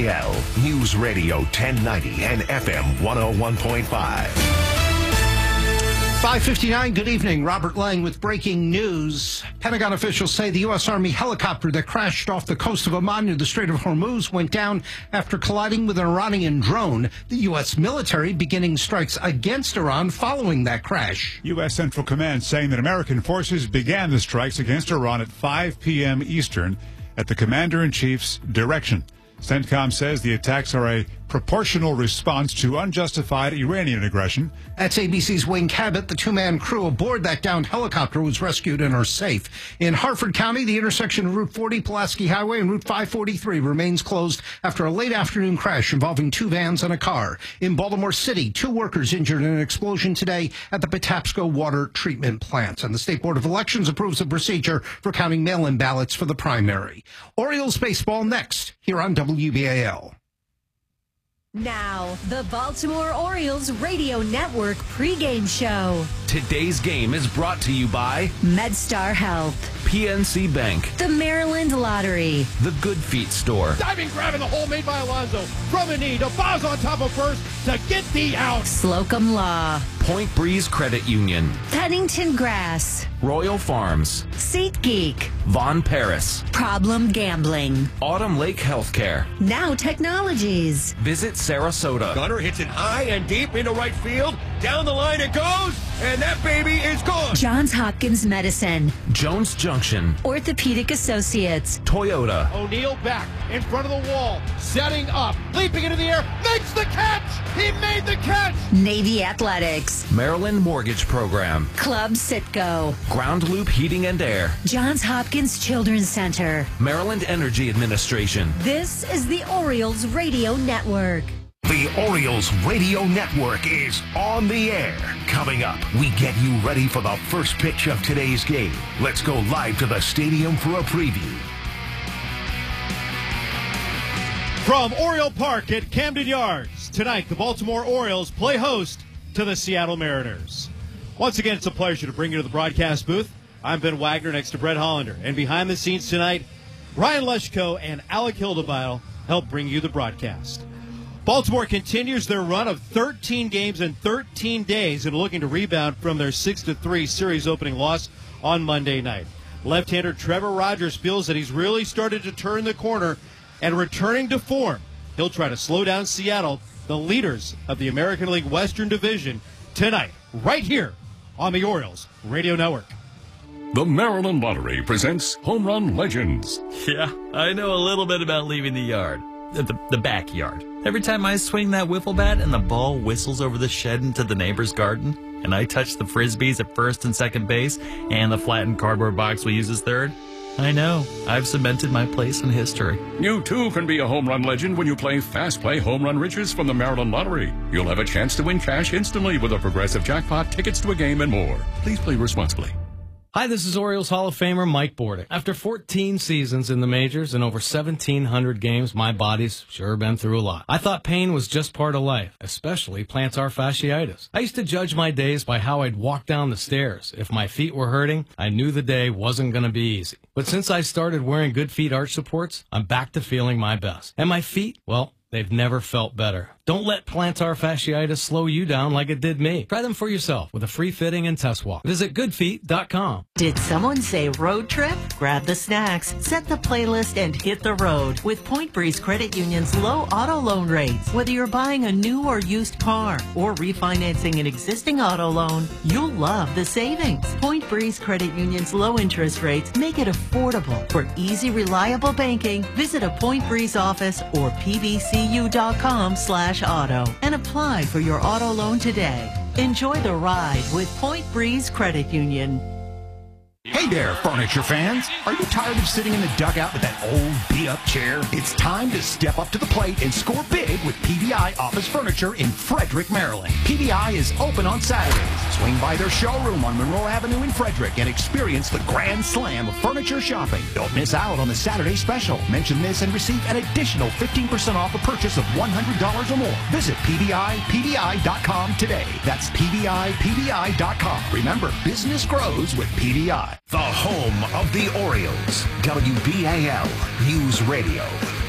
WBAL News Radio 1090 and FM 101.5. 5:59, good evening. Robert Lang with breaking news. Pentagon officials say the U.S. Army helicopter that crashed off the coast of Oman near the Strait of Hormuz went down after colliding with an Iranian drone. The U.S. military beginning strikes against Iran following that crash. U.S. Central Command saying that American forces began the strikes against Iran at 5 p.m. Eastern at the Commander-in-Chief's direction. CENTCOM says the attacks are a proportional response to unjustified Iranian aggression. That's ABC's Wayne Cabot. The two-man crew aboard that downed helicopter was rescued and are safe. In Harford County, the intersection of Route 40, Pulaski Highway, and Route 543 remains closed after a late afternoon crash involving two vans and a car. In Baltimore City, two workers injured in an explosion today at the Patapsco Water Treatment Plant. And the State Board of Elections approves a procedure for counting mail-in ballots for the primary. Orioles baseball next here on WBAL. Now, the Baltimore Orioles Radio Network pregame show. Today's game is brought to you by MedStar Health, PNC Bank, the Maryland Lottery, the Good Feet Store, diving grab in the hole made by Alonso from the knee to Boz on top of first to get the out. Slocum Law, Point Breeze Credit Union, Pennington Grass, Royal Farms, SeatGeek, Von Paris, Problem Gambling, Autumn Lake Healthcare, Now Technologies. Visit Sarasota. Gunner hits it high and deep into right field. Down the line it goes, and that baby is gone. Johns Hopkins Medicine, Jones Junction, Orthopedic Associates, Toyota. O'Neal back in front of the wall, setting up, leaping into the air, makes the catch. He made the catch. Navy Athletics, Maryland Mortgage Program, Club Citgo, Ground Loop Heating and Air, Johns Hopkins Children's Center, Maryland Energy Administration. This is the Orioles Radio Network. The Orioles Radio Network is on the air. Coming up, we get you ready for the first pitch of today's game. Let's go live to the stadium for a preview. From Oriole Park at Camden Yards, tonight the Baltimore Orioles play host to the Seattle Mariners. Once again, it's a pleasure to bring you to the broadcast booth. I'm Ben Wagner next to Brett Hollander. And behind the scenes tonight, Ryan Leschko and Alec Hildebile help bring you the broadcast. Baltimore continues their run of 13 games in 13 days and looking to rebound from their 6-3 series opening loss on Monday night. Left-hander Trevor Rogers feels that he's really started to turn the corner and returning to form. He'll try to slow down Seattle, the leaders of the American League Western Division, tonight, right here on the Orioles Radio Network. The Maryland Lottery presents Home Run Legends. Yeah, I know a little bit about leaving the yard. The backyard. Every time I swing that wiffle bat and the ball whistles over the shed into the neighbor's garden, and I touch the frisbees at first and second base, and the flattened cardboard box we use as third, I know I've cemented my place in history. You too can be a home run legend when you play Fast Play Home Run Riches from the Maryland Lottery. You'll have a chance to win cash instantly with a progressive jackpot, tickets to a game, and more. Please play responsibly. Hi, this is Orioles Hall of Famer Mike Bordick. After 14 seasons in the majors and over 1,700 games, my body's sure been through a lot. I thought pain was just part of life, especially plantar fasciitis. I used to judge my days by how I'd walk down the stairs. If my feet were hurting, I knew the day wasn't going to be easy. But since I started wearing Good Feet arch supports, I'm back to feeling my best. And my feet, well, they've never felt better. Don't let plantar fasciitis slow you down like it did me. Try them for yourself with a free fitting and test walk. Visit goodfeet.com. Did someone say road trip? Grab the snacks, set the playlist, and hit the road with Point Breeze Credit Union's low auto loan rates. Whether you're buying a new or used car or refinancing an existing auto loan, you'll love the savings. Point Breeze Credit Union's low interest rates make it affordable. For easy, reliable banking, visit a Point Breeze office or pbcu.com/auto and apply for your auto loan today. Enjoy the ride with Point Breeze Credit Union. Hey there, furniture fans. Are you tired of sitting in the dugout with that old beat-up chair? It's time to step up to the plate and score big with PVI Office Furniture in Frederick, Maryland. PVI is open on Saturdays. Swing by their showroom on Monroe Avenue in Frederick and experience the grand slam of furniture shopping. Don't miss out on the Saturday special. Mention this and receive an additional 15% off a purchase of $100 or more. Visit PVI.com today. That's PVI.com. Remember, business grows with PVI. The home of the Orioles, WBAL News Radio